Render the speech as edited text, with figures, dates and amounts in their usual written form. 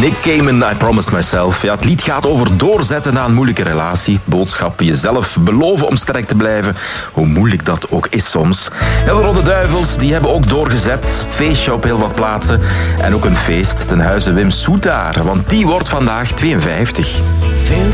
Nick Cayman, I Promise Myself. Ja, het lied gaat over doorzetten na een moeilijke relatie. Boodschap, jezelf beloven om sterk te blijven. Hoe moeilijk dat ook is soms. Ja, de Rode Duivels die hebben ook doorgezet. Feestje op heel wat plaatsen. En ook een feest ten huize Wim Soetaar. Want die wordt vandaag 52.